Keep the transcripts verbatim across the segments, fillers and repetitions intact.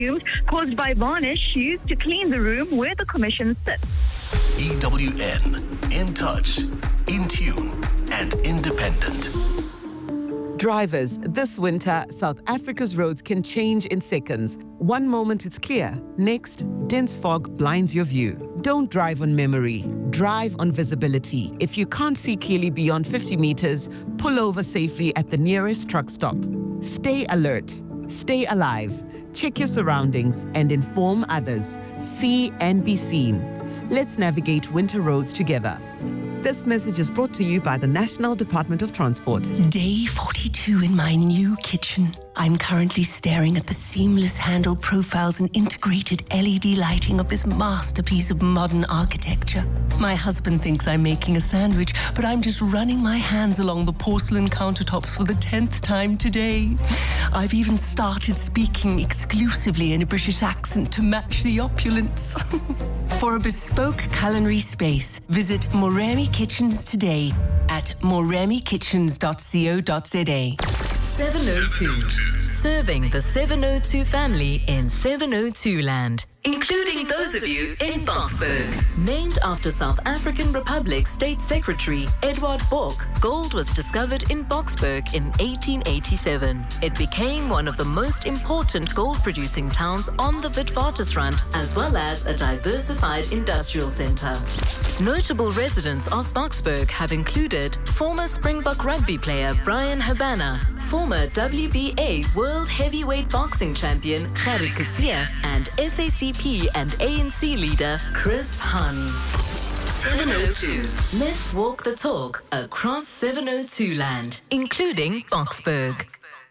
fumes caused by varnish used to clean the room where the commission sits. E W N, in touch, in tune, and independent. Drivers, this winter, South Africa's roads can change in seconds. One moment it's clear, next, dense fog blinds your view. Don't drive on memory, drive on visibility. If you can't see clearly beyond fifty meters, pull over safely at the nearest truck stop. Stay alert, stay alive, check your surroundings, and inform others. See and be seen. Let's navigate winter roads together. This message is brought to you by the National Department of Transport. Day forty-two in my new kitchen. I'm currently staring at the seamless handle profiles and integrated L E D lighting of this masterpiece of modern architecture. My husband thinks I'm making a sandwich, but I'm just running my hands along the porcelain countertops for the tenth time today. I've even started speaking exclusively in a British accent to match the opulence. For a bespoke culinary space, visit Moremi Kitchens today at moremi kitchens dot co dot za. seven oh two. Serving the seven oh two family in seven oh two land, including those of you in Boksburg. Named after South African Republic State Secretary Edward Bork, gold was discovered in Boksburg in eighteen eighty-seven. It became one of the most important gold-producing towns on the Witwatersrand, as well as a diversified industrial center. Notable residents of Boksburg have included former Springbok rugby player Brian Habana, former W B A World Heavyweight Boxing Champion Gerrit Coetzee, and S A C P and A N C leader Chris Hani. seven oh two. Let's walk the talk across seven oh two land, including Boksburg.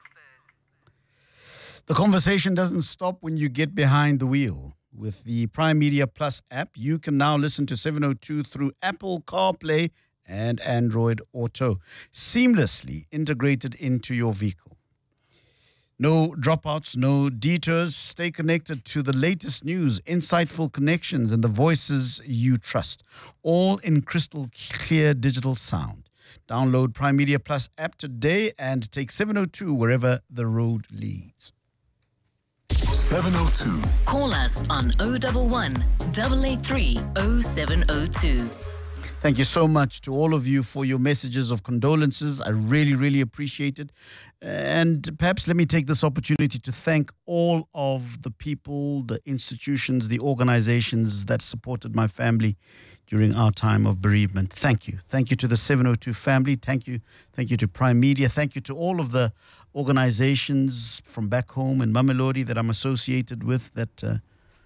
The conversation doesn't stop when you get behind the wheel. With the Prime Media Plus app, you can now listen to seven oh two through Apple CarPlay and Android Auto, seamlessly integrated into your vehicle. No dropouts, no detours. Stay connected to the latest news, insightful connections, and the voices you trust, all in crystal clear digital sound. Download Prime Media Plus app today and take seven oh two wherever the road leads. seven oh two. Call us on oh one one, eight eight three, oh seven oh two. Thank you so much to all of you for your messages of condolences. I really, really appreciate it. And perhaps let me take this opportunity to thank all of the people, the institutions, the organizations that supported my family during our time of bereavement. Thank you. Thank you to the seven oh two family. Thank you. Thank you to Prime Media. Thank you to all of the organizations from back home in Mamelodi that I'm associated with. That uh,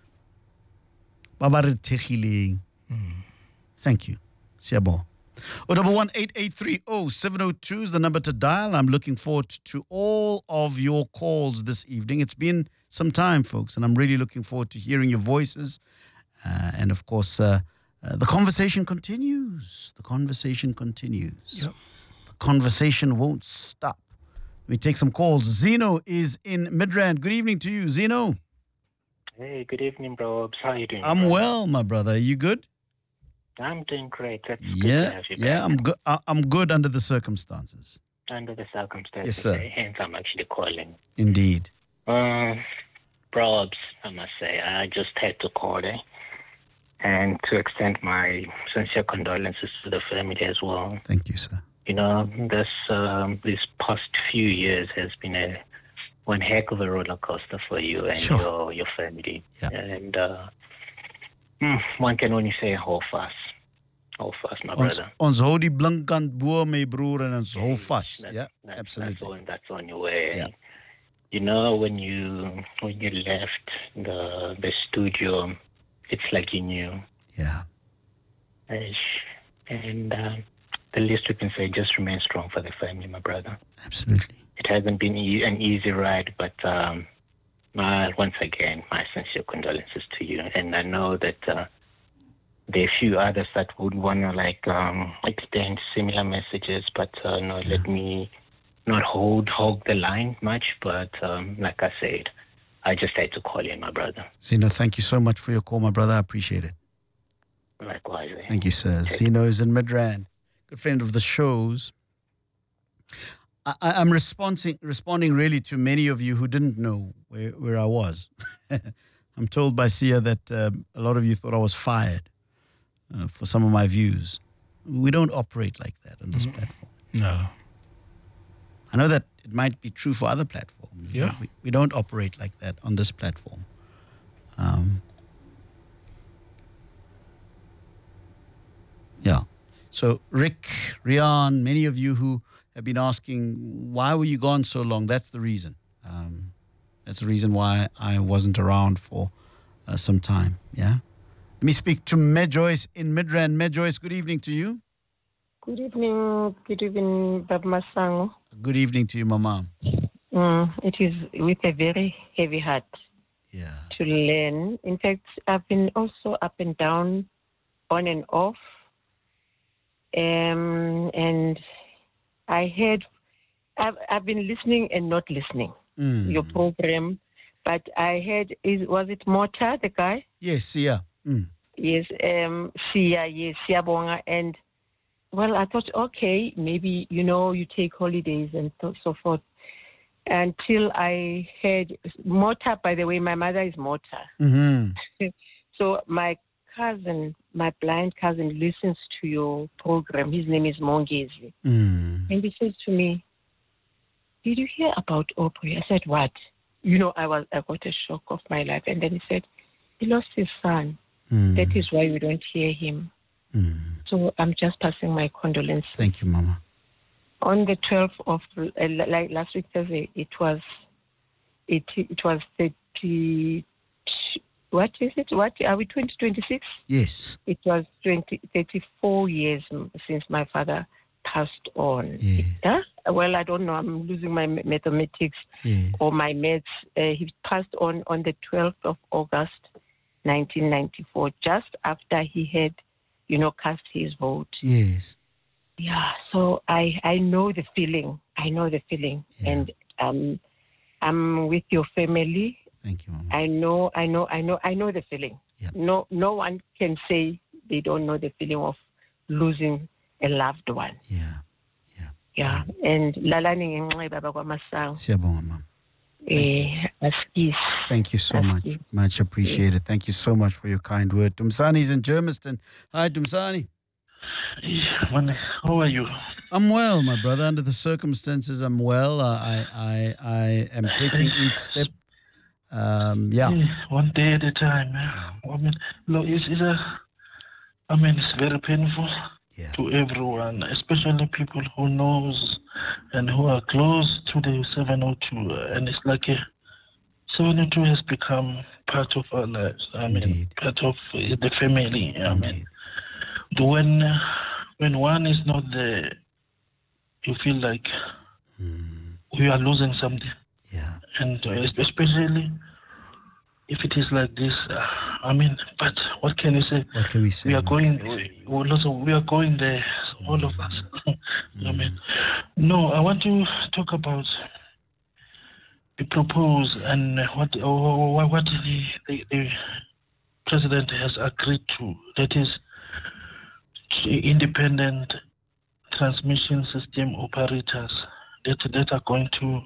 mm. Thank you. Siabo. oh one one, eight eight three, oh seven oh two is the number to dial. I'm looking forward to all of your calls this evening. It's been some time, folks, and I'm really looking forward to hearing your voices. Uh, and of course, uh, uh, the conversation continues. The conversation continues. Yep. The conversation won't stop. Let me take some calls. Zeno is in Midrand. Good evening to you, Zeno. Hey, good evening, bro. How are you doing? I'm bro? well, my brother. Are you good? I'm doing great. That's yeah, good to have you yeah. back. I'm good. I'm good under the circumstances. Under the circumstances, Yes, sir. eh, hence I'm actually calling. Indeed. Uh, bro, I must say, I just had to call, eh? And to extend my sincere condolences to the family as well. Thank you, sir. You know, this um, this past few years has been a one heck of a roller coaster for you and Sure. your your family. Yeah. And uh, mm, one can only say hou fast. Hou fast, my Ons brother. ons hou die blinkkant bo my broer en ons hou vas. That's, Yeah, that's, absolutely. That's on, that's on your way. Yeah. You know, when you when you left the the studio, it's like you knew. Yeah. And uh, the least we can say, just remain strong for the family, my brother. Absolutely. It hasn't been e- an easy ride, but um, my, once again, my sincere condolences to you. And I know that uh, there are a few others that would want to like um, extend similar messages, but uh, no, yeah. let me not hold hog the line much. But um, like I said, I just had to call you, my brother. Zeno, thank you so much for your call, my brother. I appreciate it. Likewise. Eh? Thank you, sir. Zeno is in Midrand. Good friend of the shows. I, I'm responding responding really to many of you who didn't know where, where I was. I'm told by Sia that um, a lot of you thought I was fired uh, for some of my views. We don't operate like that on this mm. platform. No. I know that it might be true for other platforms. Yeah. We, we don't operate like that on this platform. Um, yeah. So Rick, Rian, many of you who have been asking, why were you gone so long? That's the reason. Um, that's the reason why I wasn't around for uh, some time. Yeah. Let me speak to Med Joyce in Midrand. Med Joyce, good evening to you. Good evening. Good evening, Bab Masango. Good evening to you, Mama. Mm, it is with a very heavy heart yeah. to learn. In fact, I've been also up and down, on and off. Um, and I heard, I've, I've been listening and not listening, mm. your program. But I heard, is was it Mota, the guy? Yes, Sia. Mm. Yes, um, Sia, yes, Sia Bonga. And, well, I thought, okay, maybe, you know, you take holidays and th- so forth. Until I heard, Mota, by the way, my mother is Mota. Mm-hmm. So my cousin, my blind cousin, listens to your program. His name is Mongezi. Mm. And he says to me, did you hear about Aubrey? I said, what? You know, I was I got a shock of my life. And then he said, he lost his son. Mm. That is why we don't hear him. Mm. So I'm just passing my condolences. Thank you, Mama. On the twelfth of, uh, like last week Thursday, it was, it it was thirty. What is it? What are we? Twenty twenty six. Yes. It was twenty thirty four years since my father passed on. Yes. Huh? Well, I don't know. I'm losing my mathematics yes. or my maths. Uh, he passed on on the twelfth of August, nineteen ninety four, just after he had, you know, cast his vote. Yes. Yeah, so I, I know the feeling. I know the feeling. Yeah. And um, I'm with your family. Thank you, Mama. I know, I know, I know, I know the feeling. Yeah. No no one can say they don't know the feeling of losing a loved one. Yeah. Yeah. Yeah. And lalani ngenxa baba kwaMasango. Siyabonga, Mama. Eh, askis. Thank you so much. Much appreciated. Thank you so much for your kind word. Dumsani's in Germiston. Hi, Dumsani. How are you? I'm well, my brother. Under the circumstances, I'm well. Uh, I, I, I am taking each step. Um, yeah. One day at a time. I mean, look, it's, it's a. I mean, it's very painful yeah. to everyone, especially people who knows and who are close to the seven oh two. And it's like a seven oh two has become part of our lives. I Indeed. mean, part of the family. I Indeed. mean. When when one is not there, you feel like mm. we are losing something. Yeah. And uh, especially if it is like this, uh, I mean, but what can you say? What can we say? We are going, we, we also, we are going there, mm. all of us. mm. I mean, no, I want to talk about the proposal and what what, what the, the, the president has agreed to. That is, independent transmission system operators that, that are going to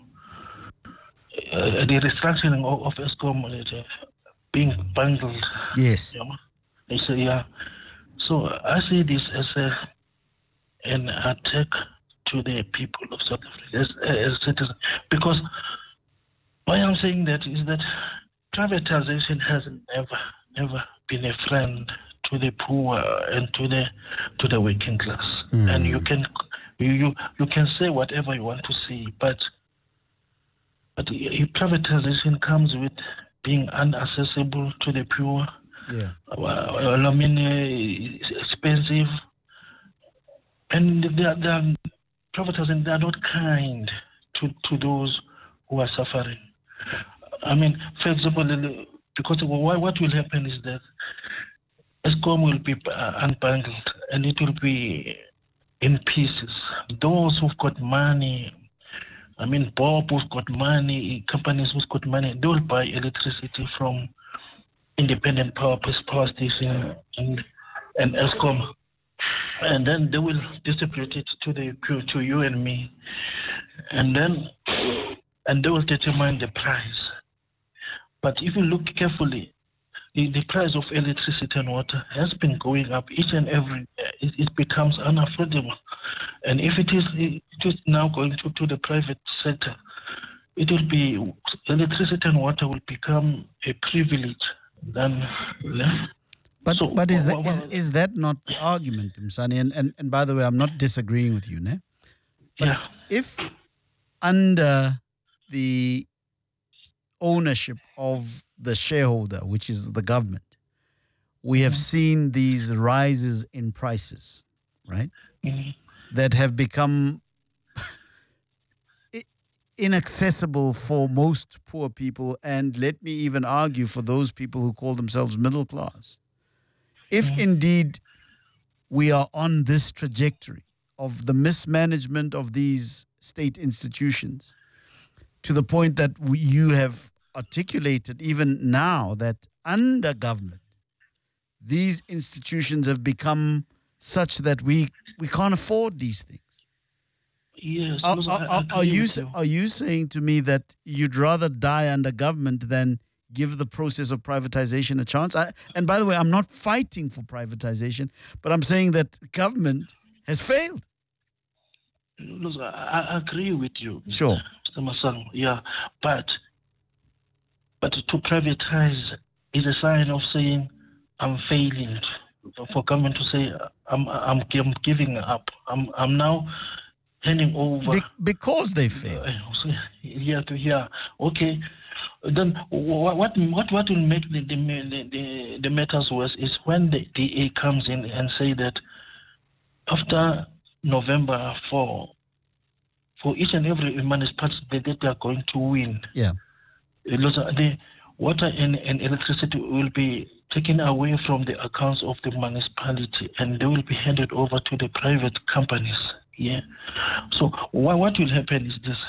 uh, the restructuring of, of Eskom uh, being bundled. Yes. You know? They say, yeah. So I see this as a, an attack to the people of South Africa as, as citizens. Because why I'm saying that is that privatization has never, never been a friend to the poor and to the to the working class. Mm. And you can you, you you can say whatever you want to say, but but privatization comes with being inaccessible to the poor. Yeah. Well, I mean, uh, expensive, and they are, they are privatizing. They are not kind to to those who are suffering. I mean, for example, because what will happen is that Eskom will be unbundled and it will be in pieces. Those who've got money, I mean, Bob who's got money, companies who's got money, they will buy electricity from independent power power station and and Eskom and then they will distribute it to the to you and me, and then and they will determine the price. But if you look carefully, the, the price of electricity and water has been going up each and every year. It, it becomes unaffordable, and if it is it is now going to, to the private sector, it will be electricity and water will become a privilege. Then, yeah. But so, but is that well, is, is that not the argument, Msani? And, and and by the way, I'm not disagreeing with you, ne? But yeah. if under the ownership of the shareholder, which is the government, we have Mm-hmm. seen these rises in prices, right? Mm-hmm. That have become inaccessible for most poor people, and let me even argue for those people who call themselves middle class. If Mm-hmm. indeed we are on this trajectory of the mismanagement of these state institutions to the point that we, you have articulated even now that under government, these institutions have become such that we, we can't afford these things. Yes. Are, no, are, I- I are, are agree you with s- are you saying to me that you'd rather die under government than give the process of privatization a chance? I, and by the way, I'm not fighting for privatization, but I'm saying that government has failed. Look, I, I agree with you, Sure. Mister Masang. Yeah, but but to privatize is a sign of saying I'm failing. For government to say I'm I'm, I'm giving up. I'm I'm now handing over. Be- because they failed. Uh, yeah, to yeah. Okay. Then what what what what will make the the the, the matters worse is when the D A comes in and say that after November fourth, for each and every municipality that they are going to win, Yeah. the water and, and electricity will be taken away from the accounts of the municipality and they will be handed over to the private companies. Yeah. So what what will happen is this: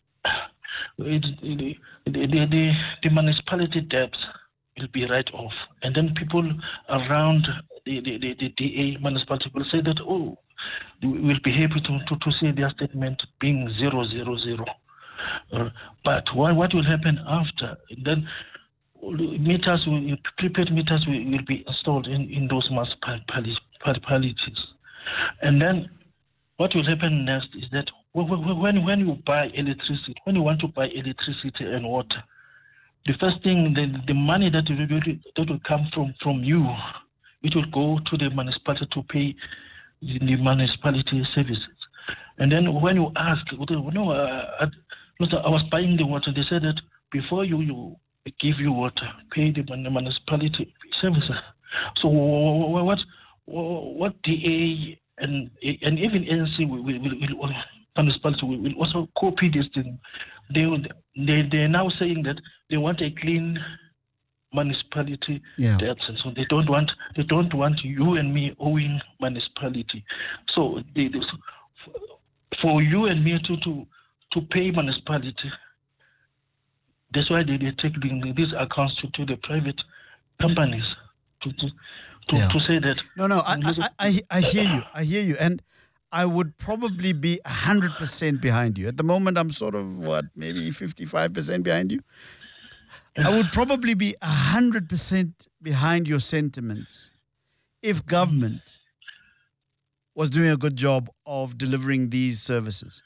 it, it, the, the, the the municipality debts will be write off, and then people around the the, the, the D A municipality will say that, oh, we'll be happy to, to, to see their statement being zero zero zero. Uh, but what what will happen after? Then meters will, prepaid meters will, will be installed in, in those municipalities, and then what will happen next is that when when you buy electricity, when you want to buy electricity and water, the first thing, the, the money that will, that will come from, from you, it will go to the municipality to pay the, the municipality services. And then when you ask, no, uh, I, I was buying the water, they said that before you, you give you water, pay the municipality services. So what what D A and and even N C will, will, will, will municipality will, will also copy this thing. They they they're now saying that they want a clean municipality Yeah. debts, and so they don't want they don't want you and me owing municipality. So they, they, for you and me to to to pay municipality, that's why they they take the, these accounts to, to the private companies to to to, Yeah. to say that. No, no, I, I, I, I hear you. I hear you. And I would probably be one hundred percent behind you. At the moment, I'm sort of, what, maybe fifty-five percent behind you? I would probably be one hundred percent behind your sentiments if government was doing a good job of delivering these services.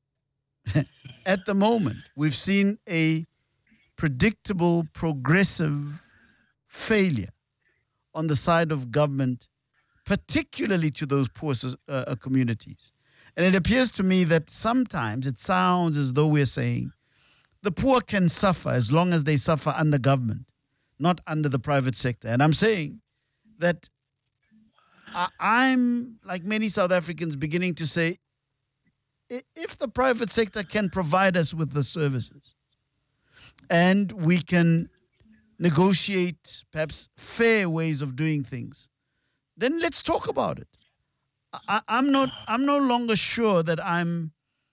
At the moment, we've seen a predictable, progressive failure on the side of government, particularly to those poor uh, communities. And it appears to me that sometimes it sounds as though we're saying the poor can suffer as long as they suffer under government, not under the private sector. And I'm saying that I, I'm, like many South Africans, beginning to say, i- if the private sector can provide us with the services and we can negotiate perhaps fair ways of doing things, then let's talk about it. I, I'm not. I'm no longer sure that I'm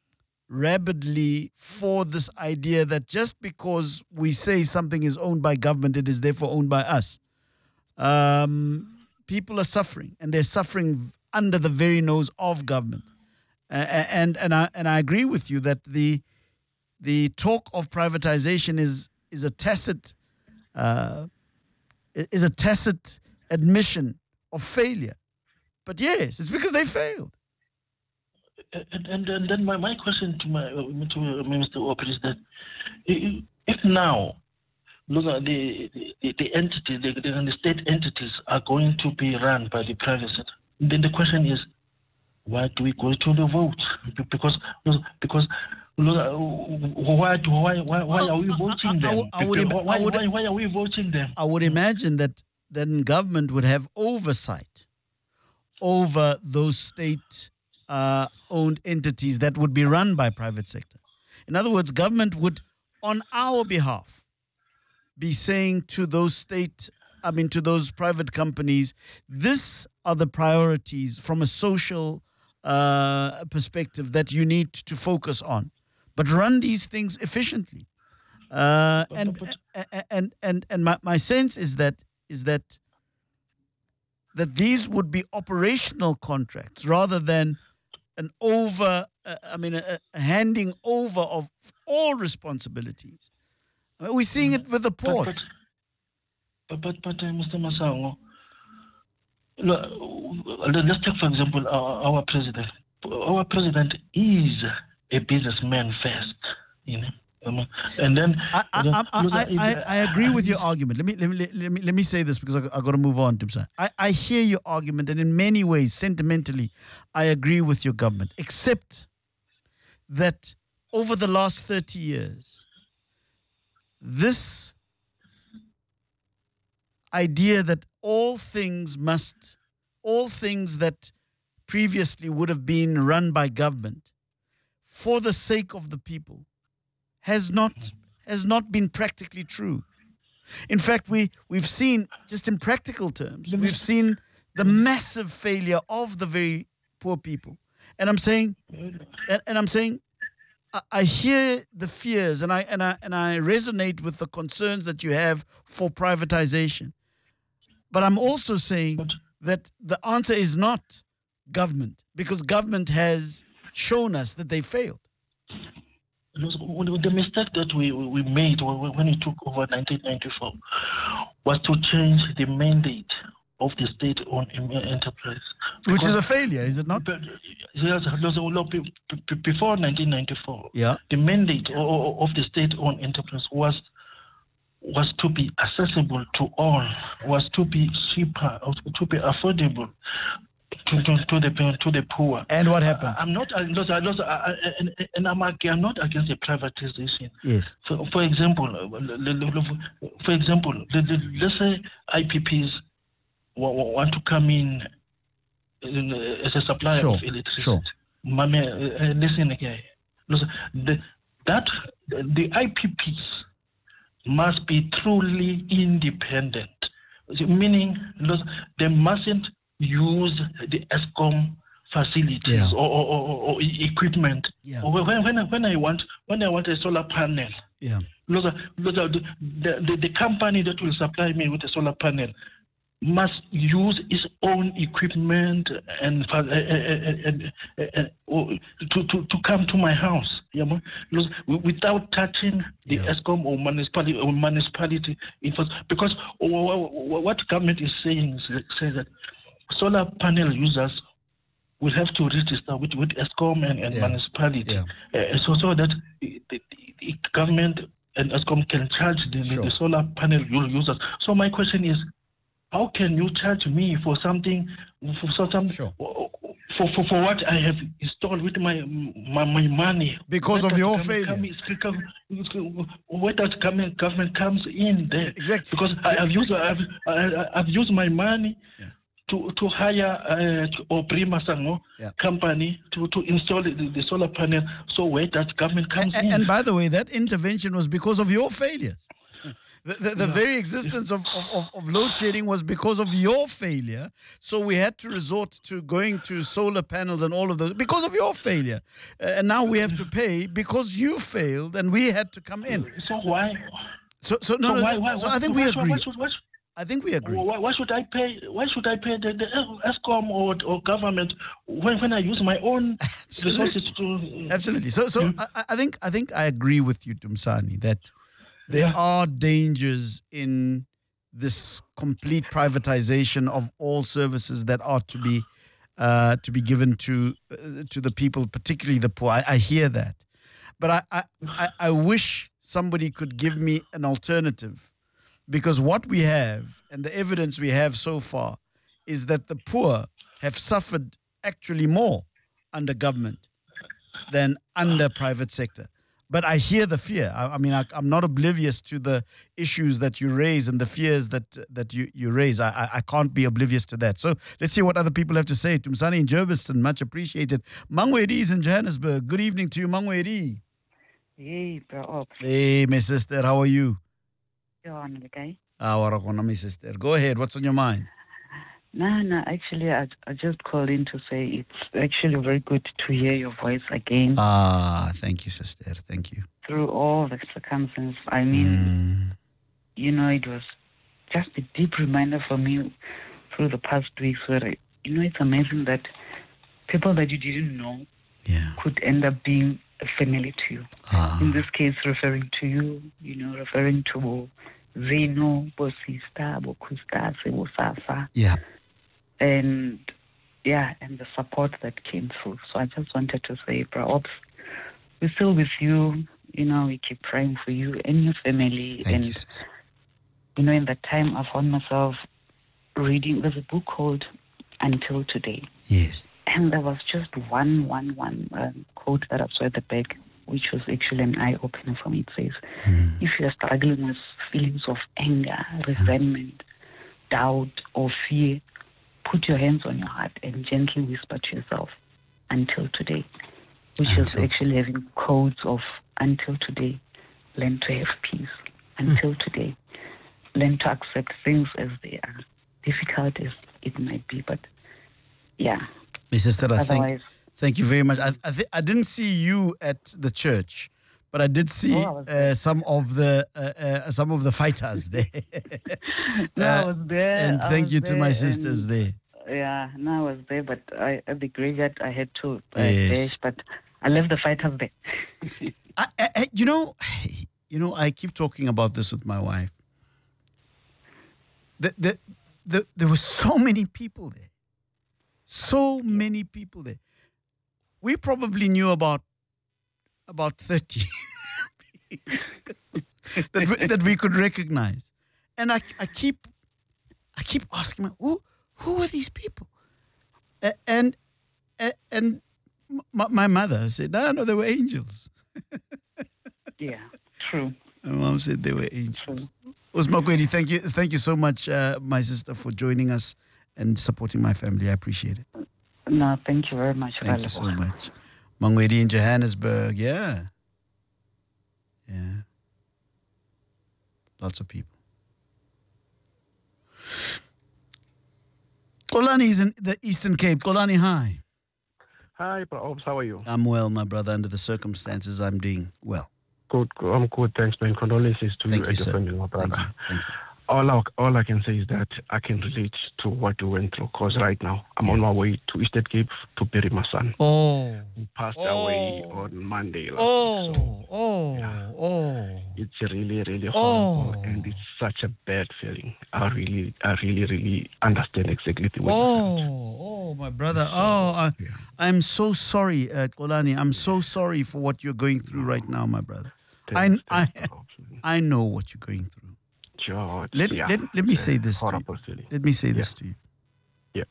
rabidly for this idea that just because we say something is owned by government, it is therefore owned by us. Um, people are suffering, and they're suffering under the very nose of government. Uh, and and I and I agree with you that the the talk of privatization is is a tacit uh, is a tacit admission of failure. But yes, it's because they failed. And, and, and then my, my question to my to Mister Oper is that if now look at the the, the entity the, the state entities are going to be run by the private sector, then the question is, why do we go to the vote? Because because why why why, why are we voting them? I, I would, why, I would, why, why are we voting them? I would imagine that then government would have oversight over those state uh, owned entities that would be run by private sector. In other words, government would, on our behalf, be saying to those state, I mean, to those private companies, this are the priorities from a social uh, perspective that you need to focus on, but run these things efficiently. Uh, and, and and and and my, my sense is that is that that these would be operational contracts rather than an over, uh, I mean, a, a handing over of all responsibilities. I mean, we're seeing it with the ports. But, but, but, but uh, Mister Masango, let's take, for example, our, our president. Our president is a businessman first, you know. Um, and then I I, I, I, I, I agree with your argument. Let me let me let me let me say this because I I got to move on, Timsa. I I hear your argument, and in many ways, sentimentally, I agree with your government. Except that over the last thirty years, this idea that all things must, all things that previously would have been run by government, for the sake of the people, has not has not been practically true. In fact, we, we've seen, just in practical terms, we've seen the massive failure of the very poor people. And I'm saying, and, and I'm saying, I, I hear the fears and I and I and I resonate with the concerns that you have for privatization. But I'm also saying that the answer is not government, because government has shown us that they failed. The mistake that we, we made when we took over nineteen ninety-four was to change the mandate of the state-owned enterprise. Which because, is a failure, is it not? Yes, before nineteen ninety-four, yeah. the mandate of the state-owned enterprise was was to be accessible to all, was to be cheaper, to be affordable to, to, to the to the poor. And what happened? I'm not, I'm not, I'm not I, and, and I'm, I'm not against the privatization. Yes. For, for example, for example, let's say I P Ps want to come in as a supplier sure. of electricity. Sure. Mame, uh, listen again. Listen, the, that the I P Ps must be truly independent, meaning they mustn't use the ESCOM facilities yeah. or, or, or, or equipment. Yeah. When, when, when I want when I want a solar panel, yeah. the, the, the, the company that will supply me with a solar panel must use its own equipment and, and, and, and, and to, to, to come to my house, you know, without touching the yeah. ESCOM or municipality or municipality because what government is saying is saying that solar panel users will have to register with, with ESCOM and, and yeah. municipality, yeah. Uh, so so that the, the, the government and ESCOM can charge the, sure. the solar panel users. So my question is, how can you charge me for something for some sure. for, for for what I have installed with my my, my money? Because where of your failure. Where that government government comes in there? Exactly. Because I have used I've I, I've used my money yeah. to to hire uh, Oprima Sango yeah. company to, to install the, the solar panel. So where that government comes and, in? And by the way, that intervention was because of your failures. The, the, the very existence of, of, of load shedding was because of your failure. So we had to resort to going to solar panels and all of those because of your failure. Uh, and now we have to pay because you failed and we had to come in. So why? So, so no, so no, why, why, so what, I think what, we agree. What, what, what, I think we agree. Why, why should I pay? Why should I pay the, the ESCOM or, or government when, when I use my own Absolutely. resources to? Absolutely. So, so Mm. I, I think I think I agree with you, Tumsani, that there Yeah. are dangers in this complete privatization of all services that are to be uh, to be given to uh, to the people, particularly the poor. I, I hear that, but I, I I I wish somebody could give me an alternative. Because what we have and the evidence we have so far is that the poor have suffered actually more under government than under private sector. But I hear the fear. I, I mean, I, I'm not oblivious to the issues that you raise and the fears that that you, you raise. I, I I can't be oblivious to that. So let's see what other people have to say. Tumsani in Jerviston, much appreciated. Mangwedi is in Johannesburg. Good evening to you, Mangwedi. Hey, bro. Hey, my sister, how are you? You're on the guy. Ah, warakona, my sister. Go ahead. What's on your mind? No, no, actually, I, I just called in to say it's actually very good to hear your voice again. Ah, thank you, sister. Thank you. Through all the circumstances. I mean, Mm. you know, it was just a deep reminder for me through the past weeks where, I, you know, it's amazing that people that you didn't know Yeah. could end up being a family to you. Ah. In this case, referring to you, you know, referring to Zeno, Bosista, Bokustase, Bosasa. Yeah. And yeah, and the support that came through. So I just wanted to say, bro, Ops, we're still with you. You know, we keep praying for you and your family. Thank and you, sis. you know, in that time, I found myself reading. There's a book called Until Today. Yes. And there was just one, one, one um, quote that I saw at the back, which was actually an eye-opener for me. It says, Mm. if you're struggling with feelings of anger, resentment, doubt, or fear, put your hands on your heart and gently whisper to yourself, until today, which is Until actually having codes of until today, learn to have peace. Until today, learn to accept things as they are, difficult as it might be, but yeah. My sister, I think, Otherwise- thank you very much. I I, th- I didn't see you at the church, but I did see Oh, I was uh, some of the uh, uh, some of the fighters there. No, I was there. And I thank was you to my there sisters and- there. Yeah, no, I was there, but I, at the graveyard I had to uh, Yes. dash, but I left the fighters there. I, I, I- you know, you know, I keep talking about this with my wife. The, the, the, there were so many people there, so many people there. We probably knew about about thirty that we, that we could recognize, and I, I keep I keep asking, my, who who are these people? A- And and, and my, my mother said, no, no, they were angels. Yeah, true. My mom said they were angels. True. Usmakwedi, thank you, thank you so much, uh, my sister, for joining us and supporting my family. I appreciate it. No, thank you very much. Thank you so Ralebo. much. Mangwedi in Johannesburg, yeah. Yeah. Lots of people. Kolani is in the Eastern Cape. Kolani, hi. Hi, Bro. How are you? I'm well, my brother. Under the circumstances, I'm doing well. Good. good. I'm good. Thanks, man. Condolences to Thank you you, and sir. your family, my brother. Thank you. Thank you. All I, all I can say is that I can relate to what you went through. Because right now, I'm on my way to Eastern Cape to bury my son. Oh. He passed Oh. away on Monday. Last Oh. week, so Oh. yeah. Oh. It's really, really Oh. horrible, and it's such a bad feeling. I really, I really, really understand exactly what you're saying. Oh, oh, my brother. Oh, I, I'm so sorry, uh, Kolani. I'm so sorry for what you're going through right now, my brother. I, Thanks, I, thanks, bro. I know what you're going through. George, Let, yeah. let, let me It's say a this to you. horrible feeling. Let me say Yeah. this to you. Yeah.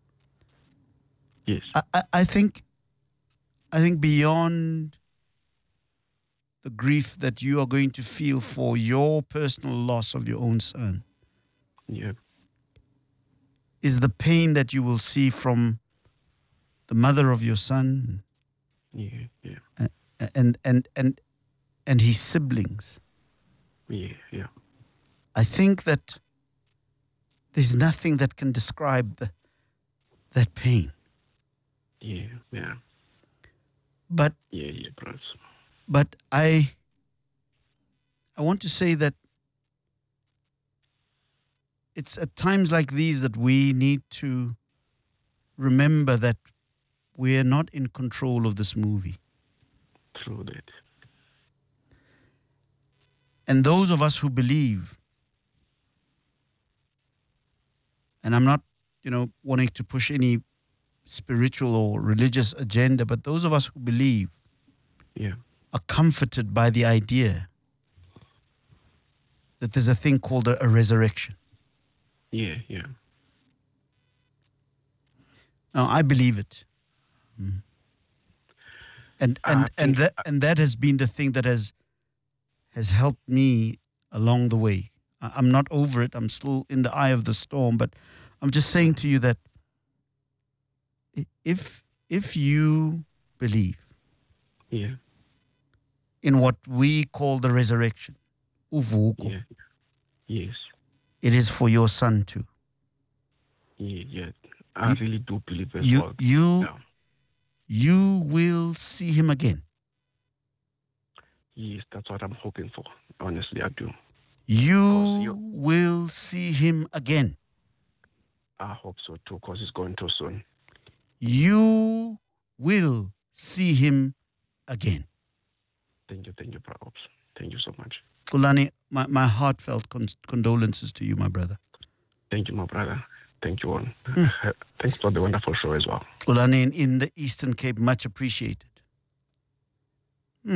Yes. I, I, I think, I think beyond the grief that you are going to feel for your personal loss of your own son, Yeah. is the pain that you will see from the mother of your son Yeah. Yeah. and and and and, and his siblings. Yeah. Yeah. I think that there's nothing that can describe the, that pain. Yeah. Yeah. But Yeah. Yeah, bros. but I I want to say that it's at times like these that we need to remember that we're not in control of this movie. True that. And those of us who believe, and I'm not, you know, wanting to push any spiritual or religious agenda, but those of us who believe yeah. are comforted by the idea that there's a thing called a, a resurrection. Yeah, yeah. Now, I believe it. Mm. And and, I and think- that and that has been the thing that has has helped me along the way. I- I'm not over it. I'm still in the eye of the storm, but I'm just saying to you that i- if if you believe Yeah. in what we call the resurrection, uvuko, Yeah. Yes. it is for your son too. Yeah, yeah. I really do believe as You well. you Yeah. you will see him again. Yes, that's what I'm hoping for. Honestly, I do. You you- will see him again. I hope so too, because it's going too soon. You will see him again. Thank you, thank you, perhaps. Thank you so much. Kulani, my, my heartfelt con- condolences to you, my brother. Thank you, my brother. Thank you all. Thanks for the wonderful show as well. Kulani in, in the Eastern Cape, much appreciated. Hmm.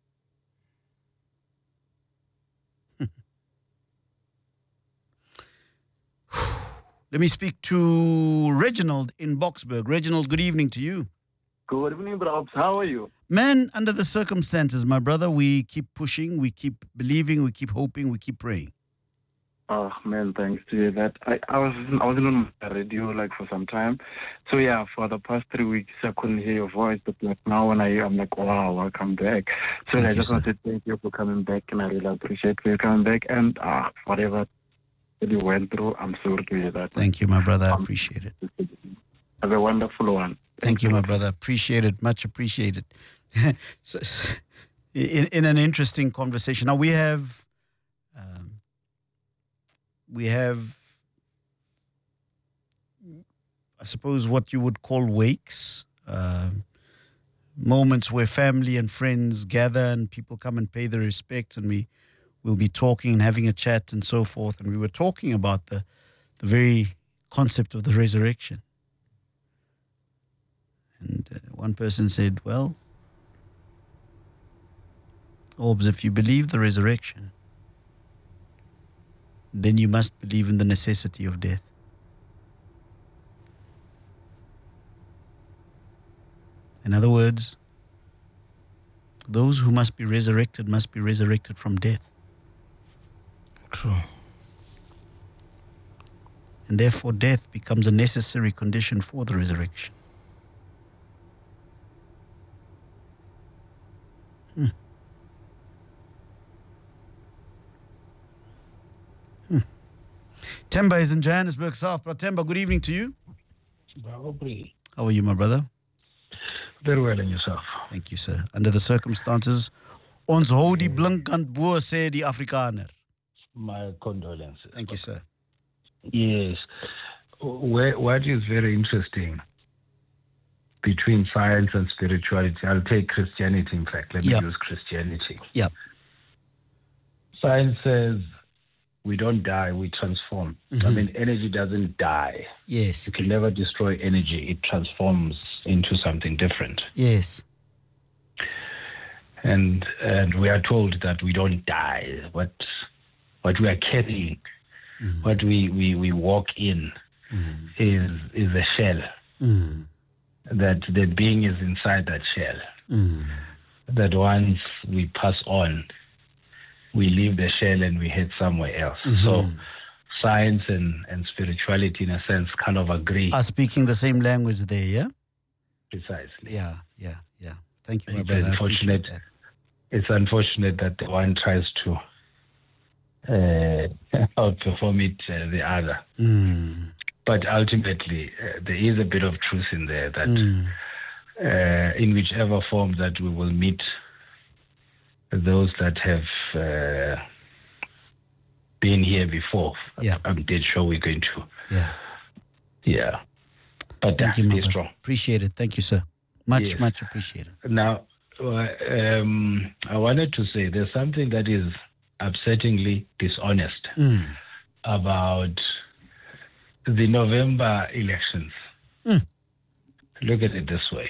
Let me speak to Reginald in Boksburg. Reginald, good evening to you. Good evening, Brabs. How are you? Man, under the circumstances, my brother, we keep pushing, we keep believing, we keep hoping, we keep praying. Oh man, thanks to you. That I, I was I wasn't on the radio like for some time, so yeah, for the past three weeks I couldn't hear your voice, but like now when I hear, I'm like, wow, welcome back. So Thank I you, just sir. want to thank you for coming back, and I really appreciate you coming back. And uh, whatever that you went through, I'm sorry to hear that. Thank you, my brother. I appreciate it. Have a wonderful one. Thank you, my brother. Appreciate it. Much appreciated. So, in, in an interesting conversation. Now we have, um, we have, I suppose, what you would call wakes, um, moments where family and friends gather and people come and pay their respects, and we will be talking and having a chat and so forth. And we were talking about the, the very concept of the resurrection. And uh, one person said, well, Orbs, if you believe the resurrection, then you must believe in the necessity of death. In other words, those who must be resurrected must be resurrected from death. True. And therefore death becomes a necessary condition for the resurrection. Hmm. Hmm. Temba is in Johannesburg South. But Temba, good evening to you. How are you, my brother? Very well, and yourself? Thank you, sir. Under the circumstances, ons hou die blinkant bo, sê die Afrikaner. My condolences. Thank you, sir. Yes. Where, what is very interesting between science and spirituality, I'll take Christianity, in fact. Let me Yep. use Christianity. Yeah. Science says we don't die, we transform. I Mhm. mean, energy doesn't die. Yes. You can never destroy energy. It transforms into something different. Yes. And and we are told that we don't die. What what we are carrying, what we, we, we walk in is is a shell. Mm. That the being is inside that shell. Mm. That once we pass on, we leave the shell and we head somewhere else. Mhm. So science and, and spirituality in a sense kind of agree. Are speaking the same language there, yeah? Precisely. Yeah, yeah, yeah. Thank you, my It's brother. I appreciate unfortunate. It's unfortunate that the one tries to uh, outperform it uh, the other. Mm. But ultimately, uh, there is a bit of truth in there that Mm. uh, in whichever form that we will meet those that have uh, been here before. Yeah. I'm dead sure we're going to. Yeah. Yeah. But Thank yeah, you, my stay brother. strong. Appreciate it. Thank you, sir. Much, Yes. much appreciated. Now, uh, um, I wanted to say there's something that is upsettingly dishonest Mm. about the November elections. Mm. Look at it this way.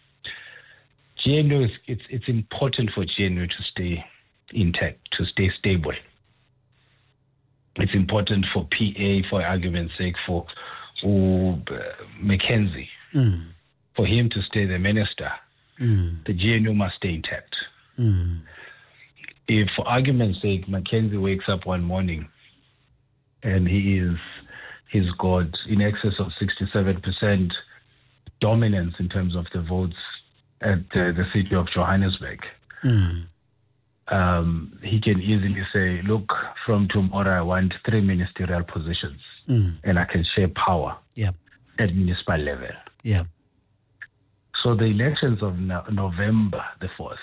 G N U, is, it's, it's important for G N U to stay intact, to stay stable. It's important for P A, for argument's sake, for, for uh, Mackenzie, Mm. for him to stay the minister. Mm. The G N U must stay intact. Mm. If, for argument's sake, Mackenzie wakes up one morning and he is he's got in excess of sixty-seven percent dominance in terms of the votes at uh, the city of Johannesburg, Mm. um, he can easily say, look, from tomorrow I want three ministerial positions Mm. and I can share power Yeah. at municipal level. Yeah. So the elections of no- November the fourth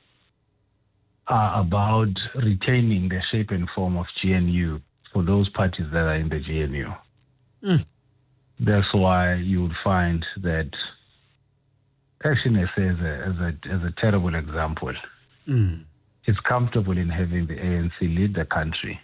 are about retaining the shape and form of G N U for those parties that are in the G N U. Mm. That's why you would find that Action S A as a, as a, as a terrible example. Mm. It's comfortable in having the A N C lead the country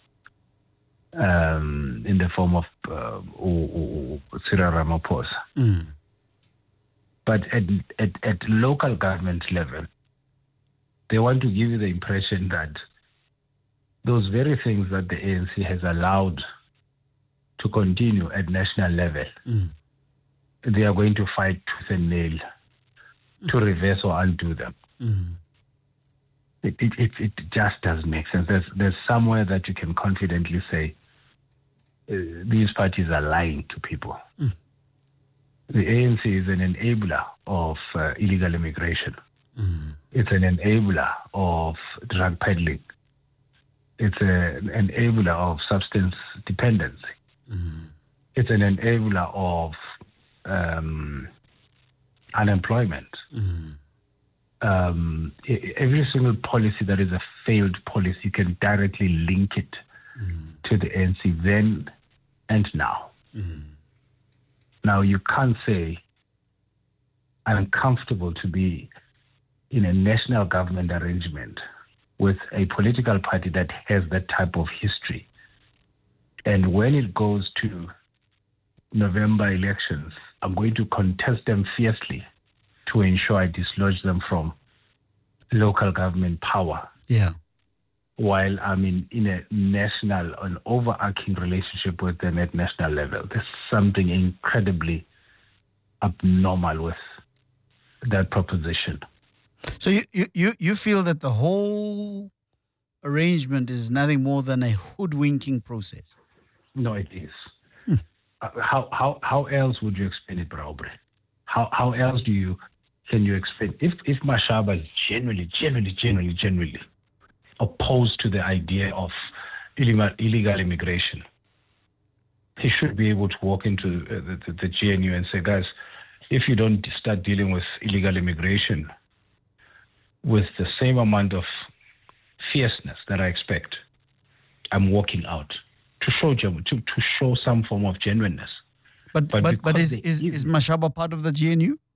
um, in the form of uh, U- U- U- Cyril Ramaphosa. Mm. But at, at, at local government level, they want to give you the impression that those very things that the A N C has allowed to continue at national level, Mm. they are going to fight tooth and nail to reverse or undo them. Mm. It, it, it, it just doesn't make sense. There's, there's somewhere that you can confidently say uh, these parties are lying to people. Mm. The A N C is an enabler of uh, illegal immigration. Mm. It's an enabler of drug peddling. It's a, an enabler of substance dependency. Mm. It's an enabler of um, unemployment. Mm. Um, e- every single policy that is a failed policy, you can directly link it Mm. to the A N C then and now. Mm. Now, you can't say, I'm comfortable to be in a national government arrangement with a political party that has that type of history. And when it goes to November elections, I'm going to contest them fiercely to ensure I dislodge them from local government power. Yeah. While I'm in, in a national, an overarching relationship with them at national level. There's something incredibly abnormal with that proposition. So you, you, you, you feel that the whole arrangement is nothing more than a hoodwinking process? No, it is. Uh, how how how else would you explain it, Braubre? How how else do you can you explain if if Mashaba is genuinely, genuinely, genuinely, genuinely opposed to the idea of illegal, illegal immigration, he should be able to walk into uh, the, the, the G N U and say, guys, if you don't start dealing with illegal immigration with the same amount of fierceness that I expect, I'm walking out. To show to, to show some form of genuineness. But but but, but is, they- is, is Mashaba part of the G N U?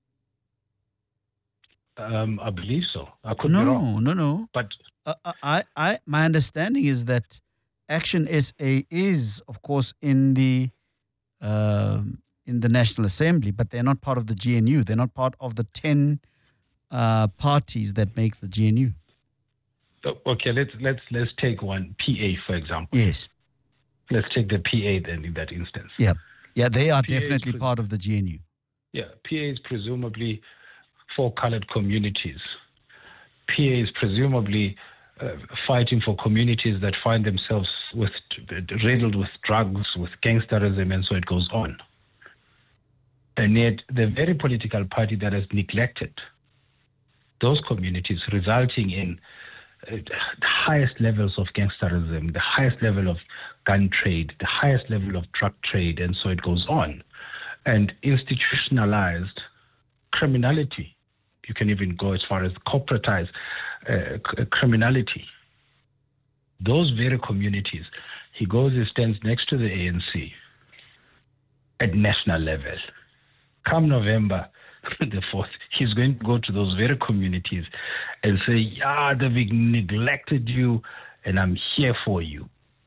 Um, I believe so. I could be wrong. No, no, no. But Uh, I, I, my understanding is that Action S A is, of course, in the um in the National Assembly, but they're not part of the G N U. They're not part of the ten uh, parties that make the G N U. okay, let's let's let's take one P A for example. Yes. Let's take the P A then in that instance. Yeah. Yeah, they are P A is definitely pre- part of the G N U. Yeah, P A is presumably for colored communities. P A is presumably uh, fighting for communities that find themselves with riddled with drugs, with gangsterism, and so it goes on. And yet, the very political party that has neglected those communities, resulting in uh, the highest levels of gangsterism, the highest level of gun trade, the highest level of drug trade, and so it goes on, and institutionalized criminality. You can even go as far as corporatized uh, c- criminality. those very communities, he goes and stands next to the A N C at national level. Come November the fourth, he's going to go to those very communities and say, yeah, they've neglected you and I'm here for you.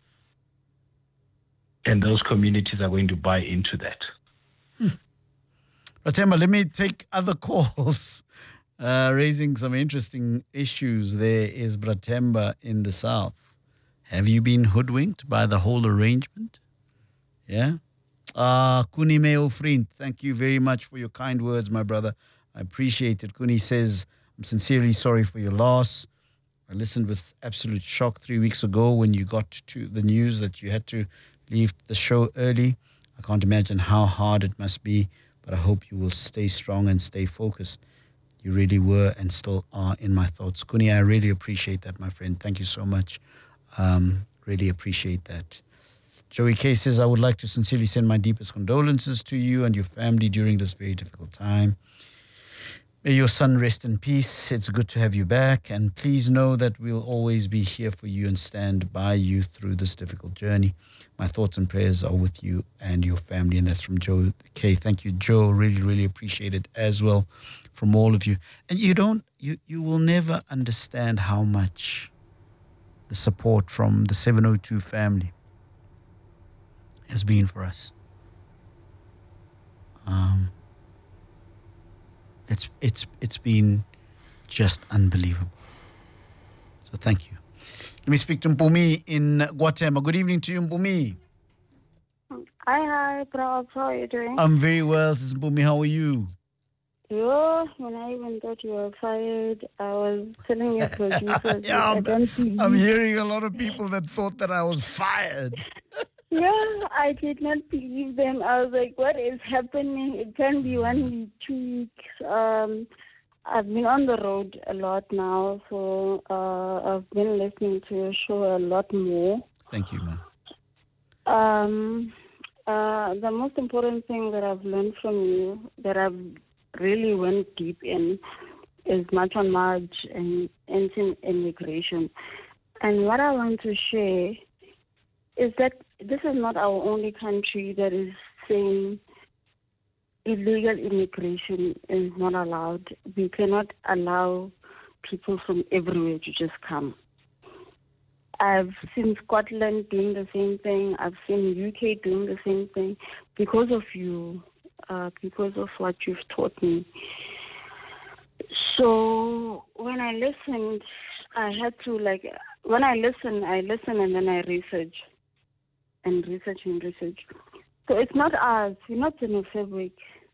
And those communities are going to buy into that. Hmm. Brathemba, let me take other calls. Uh, raising some interesting issues. There is Brathemba in the south. Have you been hoodwinked by the whole arrangement? Yeah? Uh, Kuni Meo Friend, thank you very much for your kind words, my brother. I appreciate it. Kuni says, I'm sincerely sorry for your loss. I listened with absolute shock three weeks ago when you got to the news that you had to leave the show early. I can't imagine how hard it must be, but I hope you will stay strong and stay focused. You really were and still are in my thoughts. Kuni, I really appreciate that, my friend. Thank you so much. Um, really appreciate that. Joey K says, I would like to sincerely send my deepest condolences to you and your family during this very difficult time. May your son rest in peace. It's good to have you back. And please know that we'll always be here for you and stand by you through this difficult journey. My thoughts and prayers are with you and your family. And that's from Joe K. Thank you, Joe. Really, really appreciate it as well from all of you. And you don't, you, you will never understand how much the support from the seven oh two family has been for us. Um, it's it's it's been just unbelievable. So thank you. Let me speak to Mpumi in Guatemala. Good evening to you, Mpumi. Hi, hi, Prof. How are you doing? I'm very well, Sister Mpumi. How are you? Yo, when I even thought you were fired, I was telling your producers. yeah, I I'm, don't believe. I'm hearing a lot of people that thought that I was fired. Yeah, I did not believe them. I was like, what is happening? It can be one week, two weeks. Um, I've been on the road a lot now, so uh, I've been listening to your show a lot more. Thank you, ma'am. Um, uh, the most important thing that I've learned from you, that I've really went deep in, is Machon March and ancient immigration. And what I want to share is that this is not our only country that is saying illegal immigration is not allowed. We cannot allow people from everywhere to just come. I've seen Scotland doing the same thing. I've seen U K doing the same thing because of you, uh, because of what you've taught me. So when I listened, I had to like, when I listen, I listen and then I research and research and research. So it's not us. We're not xenophobic.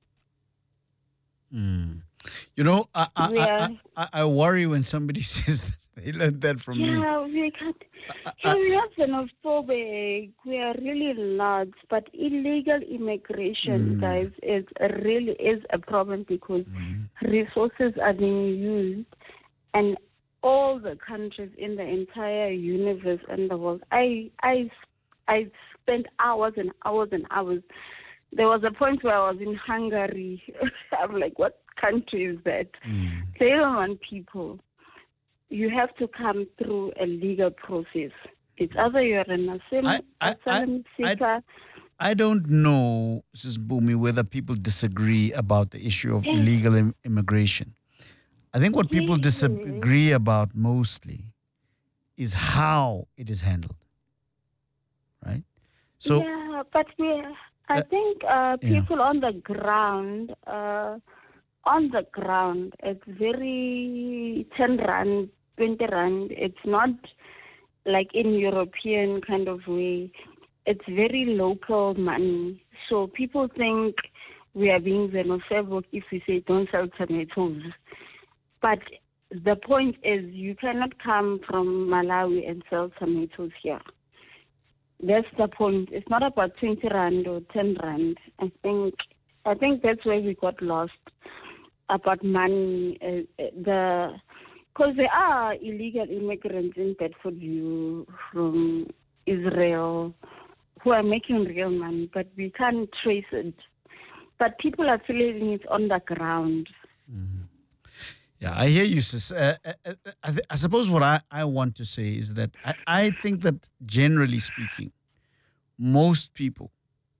Mm. You know, I I, Yeah. I, I I worry when somebody says that they learned that from me. Yeah, we can't. Yeah, we're not xenophobic. We are really not. But illegal immigration, Mm. guys, is a really is a problem because resources are being used, and all the countries in the entire universe and the world. I I I spent hours and hours and hours. There was a point where I was in Hungary. I'm like, what country is that? They don't want people. You have to come through a legal process. It's either you're an asylum, asylum seeker. I don't know, Missus Bumi, whether people disagree about the issue of illegal im- immigration. I think what people disagree about mostly is how it is handled. Right? So yeah, but we, I Uh, think uh, yeah. people on the ground, uh, on the ground, it's very ten rand, twenty rand. It's not like in European kind of way. It's very local money. So people think we are being xenophobic if we say don't sell tomatoes. But the point is you cannot come from Malawi and sell tomatoes here. That's the point. It's not about twenty rand or ten rand. I think I think that's where we got lost about money. Uh, the because there are illegal immigrants in Bedfordview from Israel who are making real money, but we can't trace it. But people are feeling it on the ground. Yeah, I hear you, sis. Uh, uh, I, th- I suppose what I, I want to say is that I, I think that generally speaking, most people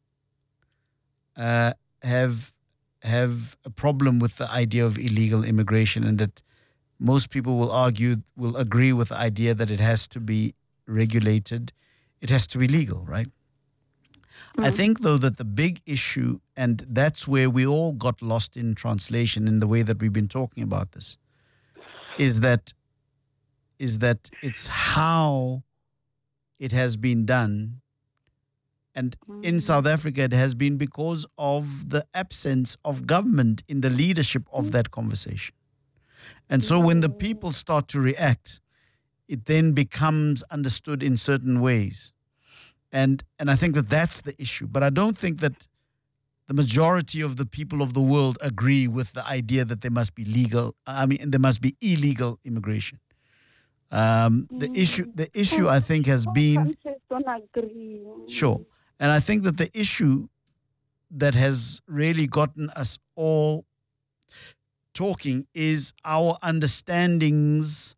uh, have have a problem with the idea of illegal immigration, and that most people will argue, will agree with the idea that it has to be regulated, it has to be legal, right? Mm-hmm. I think, though, that the big issue, and that's where we all got lost in translation in the way that we've been talking about this, is that is that it's how it has been done. And in South Africa, it has been because of the absence of government in the leadership of that conversation. And so when the people start to react, it then becomes understood in certain ways. And and I think that that's the issue. But I don't think that the majority of the people of the world agree with the idea that there must be legal, I mean, there must be illegal immigration. Um, the issue, the issue, I think, has been... don't agree. Sure. And I think that the issue that has really gotten us all talking is our understandings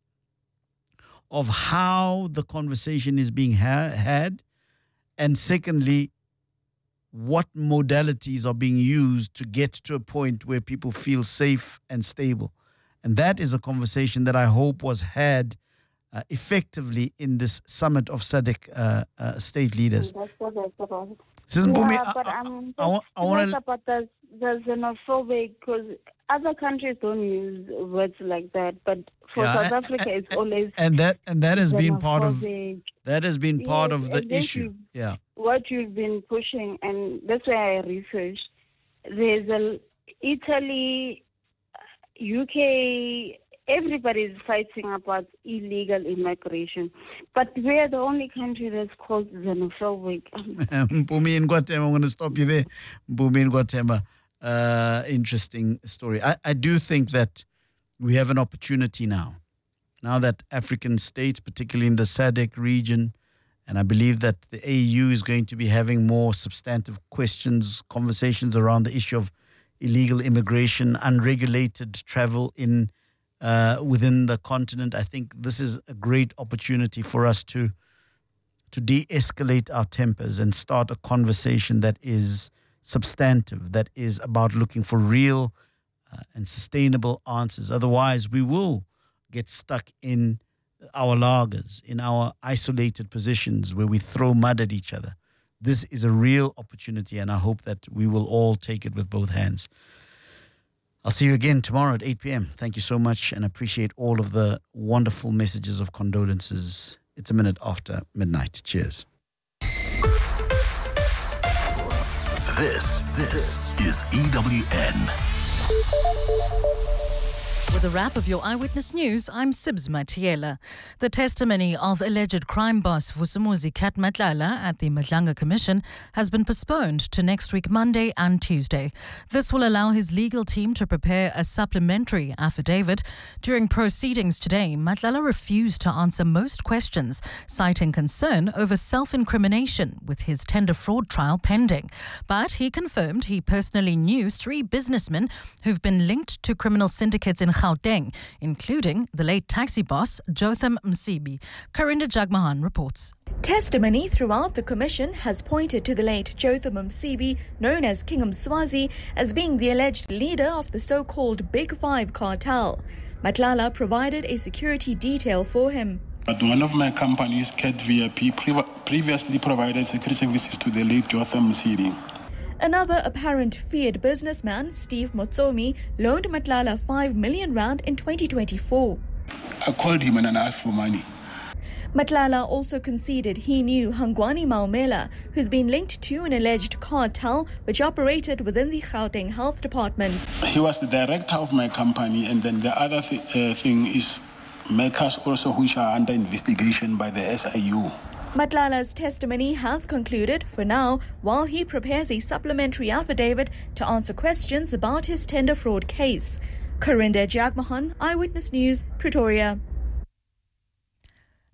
of how the conversation is being ha- had, and secondly, what modalities are being used to get to a point where people feel safe and stable. And that is a conversation that I hope was had uh, effectively in this summit of S A D C uh, uh, state leaders. That's what it's about. Sis Mpumi, Yeah, I- but I- I'm I wa- I wanna- just about the, the xenophobic, because other countries don't use words like that, but for Yeah, South a- Africa, it's always And that and that has been part of xenophobic. that has been part Yes, of the and this issue. is Yeah. what you've been pushing, and that's why I researched. There's a Italy, U K, everybody's fighting about illegal immigration, but we're the only country that's called xenophobic. Mpumi in Guatemala, I'm going to stop you there. Mpumi in Guatemala, uh, interesting story. I, I do think that we have an opportunity now, now that African states, particularly in the S A D C region, and I believe that the A U is going to be having more substantive questions, conversations around the issue of illegal immigration, unregulated travel in uh, within the continent. I think this is a great opportunity for us to to de-escalate our tempers and start a conversation that is substantive, that is about looking for real uh, and sustainable answers. Otherwise, we will get stuck in our lagers, in our isolated positions where we throw mud at each other. This is a real opportunity, and I hope that we will all take it with both hands. I'll see you again tomorrow at eight p.m. Thank you so much, and appreciate all of the wonderful messages of condolences. It's a minute after midnight. Cheers. This, this is E W N. With a wrap of your Eyewitness News, I'm Sibs Matiela. The testimony of alleged crime boss Vusumuzi Kat Matlala at the Madlanga Commission has been postponed to next week, Monday and Tuesday. This will allow his legal team to prepare a supplementary affidavit. During proceedings today, Matlala refused to answer most questions, citing concern over self-incrimination with his tender fraud trial pending. But he confirmed he personally knew three businessmen who've been linked to criminal syndicates in Gauteng, including the late taxi boss Jotham Msibi. Karinda Jagmohan reports. Testimony throughout the commission has pointed to the late Jotham Msibi, known as King Mswazi, as being the alleged leader of the so-called Big Five cartel. Matlala provided a security detail for him. But one of my companies, Cat V I P, pre- previously provided security services to the late Jotham Msibi. Another apparent feared businessman, Steve Motsomi, loaned Matlala five million rand in twenty twenty-four. I called him and I asked for money. Matlala also conceded he knew Hangwani Maumela, who's been linked to an alleged cartel which operated within the Gauteng Health Department. He was the director of my company, and then the other th- uh, thing is makers also which are under investigation by the S I U. Matlala's testimony has concluded for now while he prepares a supplementary affidavit to answer questions about his tender fraud case. Karinda Jagmohan, Eyewitness News, Pretoria.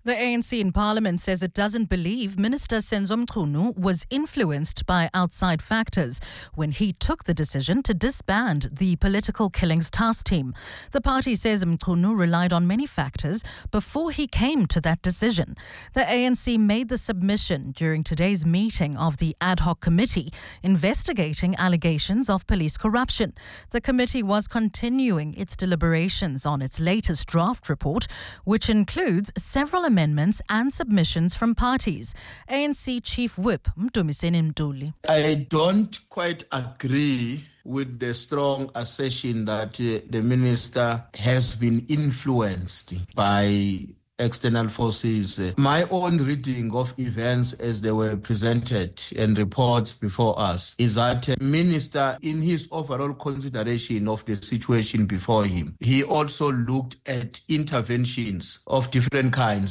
The A N C in Parliament says it doesn't believe Minister Senzo Mchunu was influenced by outside factors when he took the decision to disband the Political Killings Task Team. The party says Mchunu relied on many factors before he came to that decision. The A N C made the submission during today's meeting of the ad hoc committee investigating allegations of police corruption. The committee was continuing its deliberations on its latest draft report, which includes several amendments amendments and submissions from parties. A N C Chief Whip Mdumiseni Mduli. I don't quite agree with the strong assertion that uh, the minister has been influenced by external forces. My own reading of events as they were presented and reports before us is that the minister, in his overall consideration of the situation before him, he also looked at interventions of different kinds.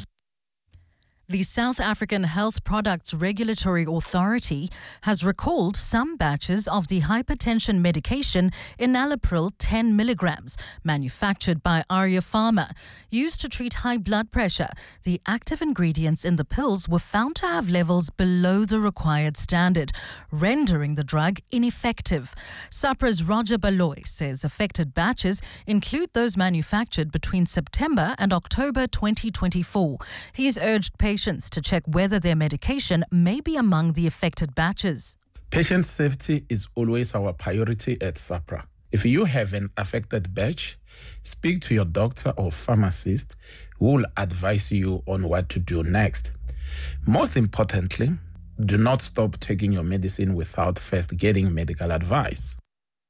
The South African Health Products Regulatory Authority has recalled some batches of the hypertension medication enalapril ten milligrams, manufactured by Arya Pharma. Used to treat high blood pressure, the active ingredients in the pills were found to have levels below the required standard, rendering the drug ineffective. SAHPRA's Roger Baloy says affected batches include those manufactured between September and October twenty twenty-four. He's urged patients to check whether their medication may be among the affected batches. Patient safety is always our priority at SAHPRA. If you have an affected batch, speak to your doctor or pharmacist who will advise you on what to do next. Most importantly, do not stop taking your medicine without first getting medical advice.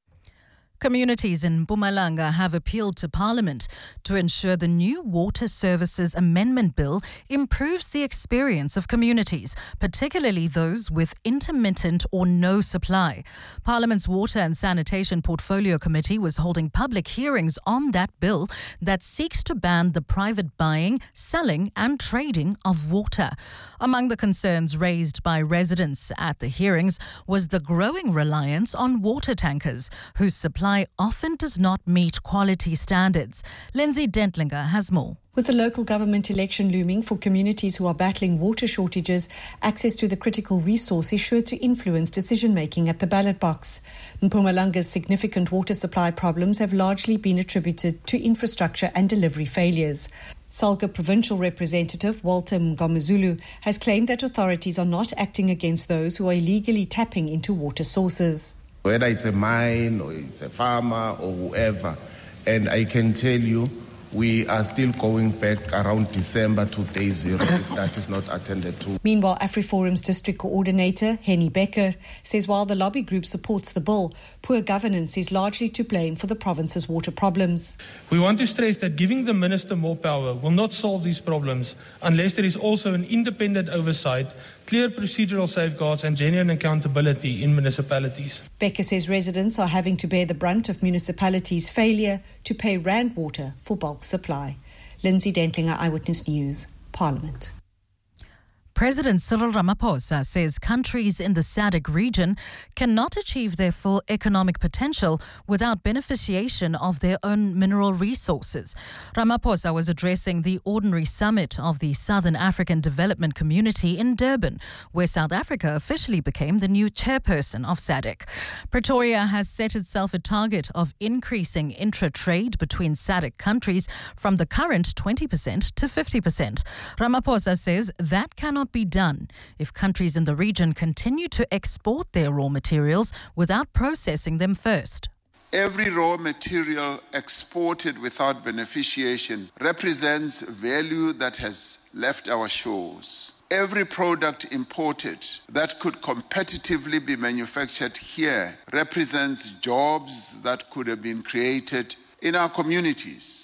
Communities in Mpumalanga have appealed to Parliament to ensure the new Water Services Amendment Bill improves the experience of communities, particularly those with intermittent or no supply. Parliament's Water and Sanitation Portfolio Committee was holding public hearings on that bill that seeks to ban the private buying, selling and trading of water. Among the concerns raised by residents at the hearings was the growing reliance on water tankers, whose supply often does not meet quality standards. Lindsay Dentlinger has more. With the local government election looming for communities who are battling water shortages, access to the critical resource is sure to influence decision-making at the ballot box. Mpumalanga's significant water supply problems have largely been attributed to infrastructure and delivery failures. Salga Provincial Representative Walter Mngomezulu has claimed that authorities are not acting against those who are illegally tapping into water sources. Whether it's a mine or it's a farmer or whoever. And I can tell you, we are still going back around December to day zero if that is not attended to. Meanwhile, AfriForum's district coordinator, Henny Becker, says while the lobby group supports the bill, poor governance is largely to blame for the province's water problems. We want to stress that giving the minister more power will not solve these problems unless there is also an independent oversight, clear procedural safeguards and genuine accountability in municipalities. Becker says residents are having to bear the brunt of municipalities' failure to pay Rand Water for bulk supply. Lindsay Dentlinger, Eyewitness News, Parliament. President Cyril Ramaphosa says countries in the S A D C region cannot achieve their full economic potential without beneficiation of their own mineral resources. Ramaphosa was addressing the Ordinary Summit of the Southern African Development Community in Durban, where South Africa officially became the new chairperson of S A D C. Pretoria has set itself a target of increasing intra-trade between S A D C countries from the current twenty percent to fifty percent. Ramaphosa says that cannot be done if countries in the region continue to export their raw materials without processing them first. Every raw material exported without beneficiation represents value that has left our shores. Every product imported that could competitively be manufactured here represents jobs that could have been created in our communities.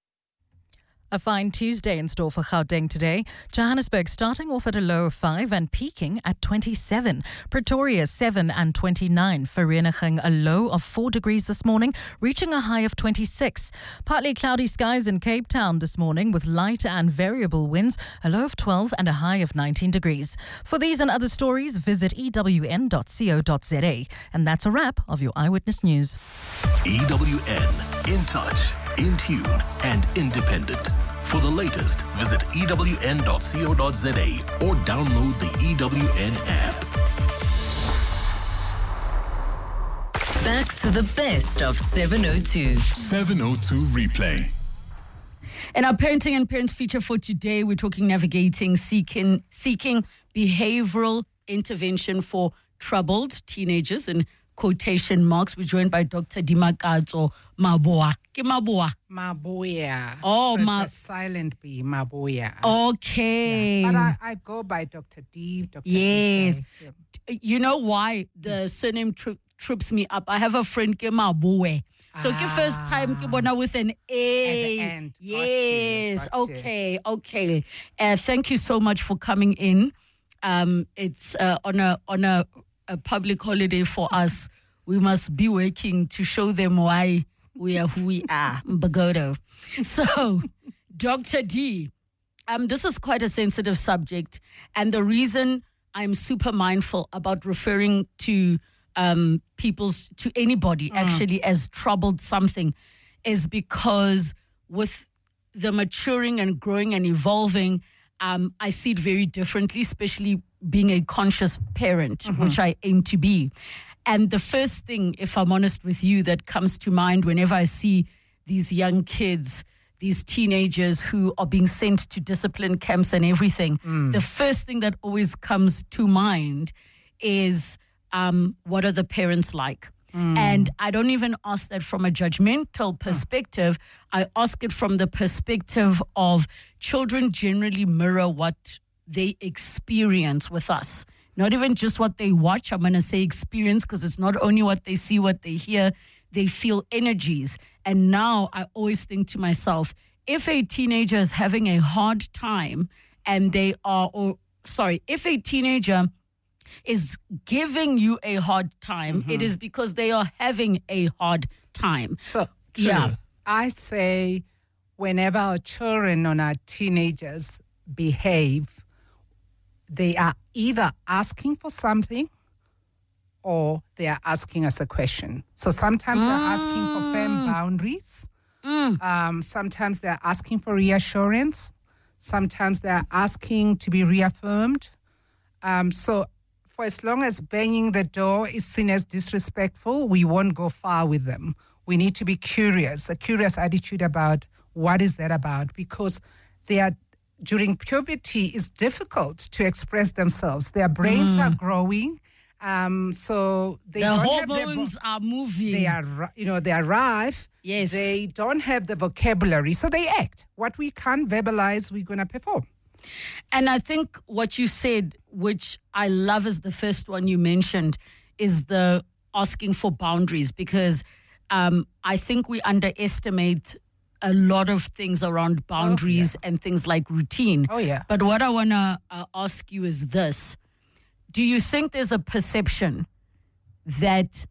A fine Tuesday in store for Gauteng today. Johannesburg starting off at a low of five and peaking at twenty-seven. Pretoria seven and twenty-nine. Vereeniging a low of four degrees this morning, reaching a high of twenty-six. Partly cloudy skies in Cape Town this morning with light and variable winds, a low of twelve and a high of nineteen degrees. For these and other stories, visit e w n dot co dot z a. And that's a wrap of your Eyewitness News. E W N, in touch, in tune and independent. For the latest, visit E W N dot co dot za or download the E W N app. Back to the best of seven oh two. seven oh two Replay. In our parenting and parents feature for today, we're talking navigating, seeking, seeking behavioral intervention for troubled teenagers, in quotation marks. We're joined by Doctor Dimakatso Maboa. Ke Maboa. Maboya. Oh, so Ma- it's a silent B, Maboya. Okay. Yeah. But I, I go by Doctor D, Doctor Yes. Yeah. You know why the surname tri- trips me up? I have a friend, Ke Maboe. So, ah. first time ke bona with an A. At the end. Yes. Got you. Got you. Okay. Okay. Uh, thank you so much for coming in. Um, it's uh, on a on a, a public holiday for us. We must be working to show them why we are who we are. Mbagodo. So, Doctor D, um, this is quite a sensitive subject, and the reason I'm super mindful about referring to um, people's to anybody mm. actually as troubled something is because with the maturing and growing and evolving, um, I see it very differently, especially being a conscious parent, mm-hmm. which I aim to be. And the first thing, if I'm honest with you, that comes to mind whenever I see these young kids, these teenagers who are being sent to discipline camps and everything, mm. the first thing that always comes to mind is um, what are the parents like? Mm. And I don't even ask that from a judgmental perspective. I ask it from the perspective of children generally mirror what they experience with us. Not even just what they watch. I'm going to say experience because it's not only what they see, what they hear. They feel energies. And now I always think to myself, if a teenager is having a hard time and they are, or sorry, if a teenager is giving you a hard time, mm-hmm. it is because they are having a hard time. So, true. Yeah. I say whenever our children or our teenagers behave, they are either asking for something or they are asking us a question. So sometimes mm. they're asking for firm boundaries. Mm. Um, sometimes they're asking for reassurance. Sometimes they're asking to be reaffirmed. Um, so for as long as banging the door is seen as disrespectful, we won't go far with them. We need to be curious, a curious attitude about what is that about, because they are, during puberty, it's difficult to express themselves. Their brains mm. are growing. Um, so they the don't hormones have bo- are moving. They are, you know, they arrive. Yes. They don't have the vocabulary, so they act. What we can't verbalize, we're going to perform. And I think what you said, which I love is the first one you mentioned, is the asking for boundaries, because um, I think we underestimate a lot of things around boundaries oh, yeah. and things like routine. Oh, yeah. But what I want to uh, ask you is this. Do you think there's a perception that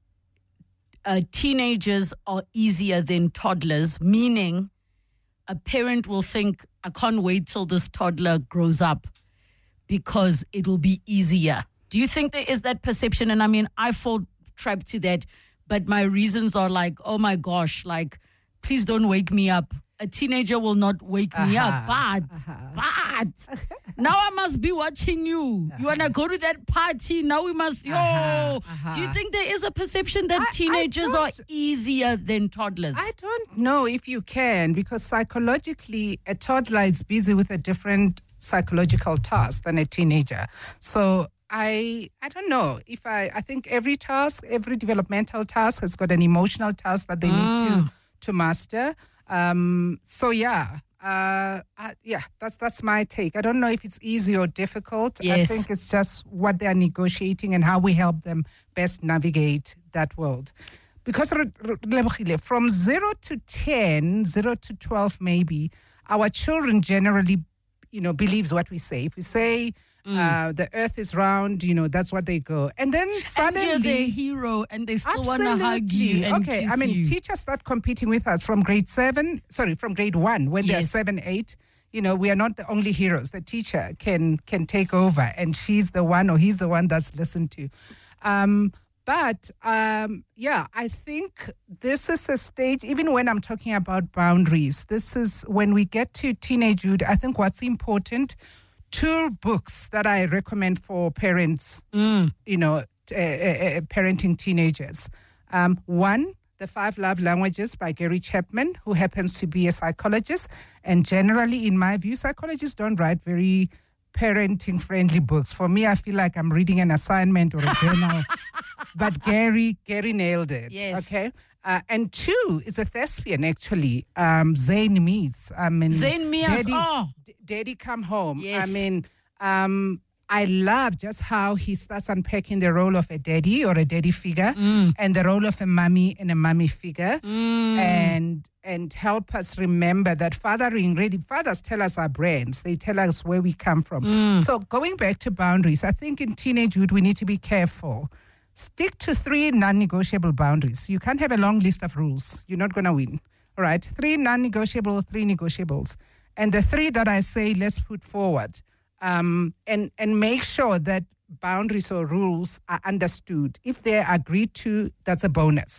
uh, teenagers are easier than toddlers, meaning a parent will think, I can't wait till this toddler grows up because it will be easier? Do you think there is that perception? And I mean, I fall trap to that, but my reasons are like, oh my gosh, like, please don't wake me up. A teenager will not wake me uh-huh. up, but, uh-huh. but now I must be watching you. Uh-huh. You want to go to that party? Now we must, yo. Uh-huh. Uh-huh. Do you think there is a perception that I, teenagers I are easier than toddlers? I don't know if you can, because psychologically, a toddler is busy with a different psychological task than a teenager. So I I don't know if I, I think every task, every developmental task has got an emotional task that they mm. need to, to master. Um, so yeah, uh, uh, yeah, that's that's my take. I don't know if it's easy or difficult. Yes. I think it's just what they are negotiating and how we help them best navigate that world. Because from zero to ten, zero to twelve, maybe our children generally, you know, believes what we say. If we say Mm. Uh, the earth is round, you know, that's what they go. And then suddenly... And you're their hero and they still want to hug you and Okay, kiss I mean, you. teachers start competing with us from grade seven, sorry, from grade one, when Yes. they're seven, eight. You know, we are not the only heroes. The teacher can can take over and she's the one or he's the one that's listened to. Um, But um, yeah, I think this is a stage, even when I'm talking about boundaries, this is when we get to teenagehood. I think what's important, two books that I recommend for parents, mm. you know, t- uh, uh, parenting teenagers. Um, one, The Five Love Languages by Gary Chapman, who happens to be a psychologist. And generally, in my view, psychologists don't write very parenting-friendly books. For me, I feel like I'm reading an assignment or a journal. But Gary, Gary nailed it. Yes. Okay. Uh, and two is a thespian, actually. Um, Zayn Mees. I mean, Zayn Mees. Daddy, Oh. D- Daddy Come Home. Yes. I mean, um, I love just how he starts unpacking the role of a daddy or a daddy figure Mm. and the role of a mommy and a mommy figure, Mm. and and help us remember that fathering really, fathers tell us our brands. They tell us where we come from. Mm. So going back to boundaries, I think in teenagehood we need to be careful. Stick to three non-negotiable boundaries. You can't have a long list of rules. You're not going to win. All right, three non-negotiable, three negotiables. And the three that I say, let's put forward. Um, and, and make sure that boundaries or rules are understood. If they're agreed to, that's a bonus.